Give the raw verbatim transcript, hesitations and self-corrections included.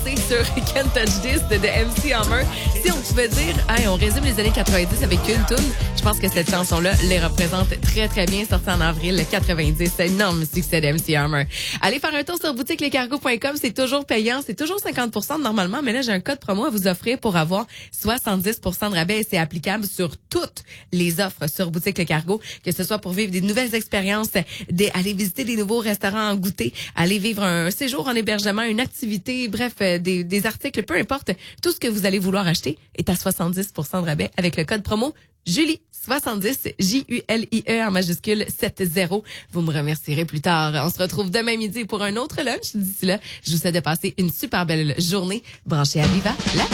sur Can't Touch This de M C Hammer. Si on pouvait dire, hey, on résume les années quatre-vingt-dix avec une toune, je pense que cette chanson-là les représente très, très bien, sortie en avril quatre-vingt-dix. Énorme succès de M C Hammer. Allez faire un tour sur boutique lescargos point com. C'est toujours payant. C'est toujours cinquante pour cent normalement, mais là, j'ai un code promo à vous offrir pour avoir soixante-dix pour cent de rabais et c'est applicable sur toutes les offres sur boutique Le Cargo, que ce soit pour vivre des nouvelles expériences, des, aller visiter des nouveaux restaurants en goûter, aller vivre un séjour en hébergement, une activité, bref, des, des articles, peu importe, tout ce que vous allez vouloir acheter est à soixante-dix pour cent de rabais avec le code promo Julie soixante-dix, J U L I E en majuscule sept zéro. Vous me remercierez plus tard. On se retrouve demain midi pour un autre lunch. D'ici là, je vous souhaite de passer une super belle journée branchée à Viva. La